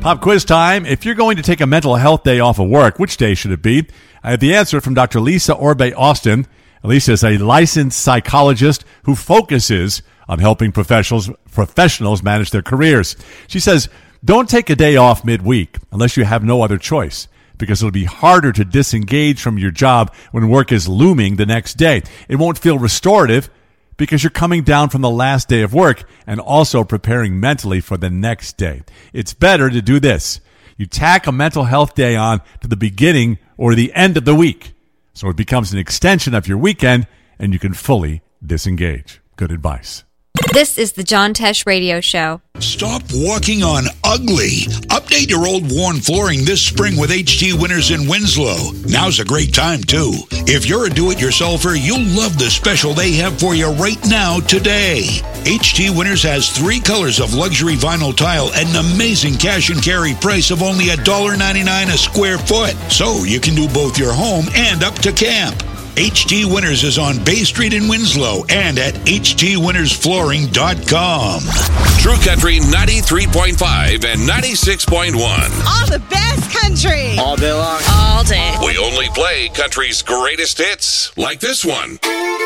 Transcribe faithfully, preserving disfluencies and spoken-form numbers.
Pop quiz time. If you're going to take a mental health day off of work, which day should it be? I have the answer from Doctor Lisa Orbe Austin. Lisa is a licensed psychologist who focuses on helping professionals professionals manage their careers. She says, don't take a day off midweek unless you have no other choice, because it'll be harder to disengage from your job when work is looming the next day. It won't feel restorative because you're coming down from the last day of work and also preparing mentally for the next day. It's better to do this. You tack a mental health day on to the beginning or the end of the week, so it becomes an extension of your weekend and you can fully disengage. Good advice. This is the John Tesh Radio Show. Stop walking on ugly. Update your old worn flooring this spring with H T Winters in Winslow. Now's a great time, too. If you're a do-it-yourselfer, you'll love the special they have for you right now today. H T Winters has three colors of luxury vinyl tile at an amazing cash and carry price of only one dollar ninety-nine a square foot. So you can do both your home and up to camp. H T Winters is on Bay Street in Winslow and at h t winters flooring dot com. True Country ninety-three point five and ninety-six point one. All the best country. All day long. All day. We only play country's greatest hits, like this one.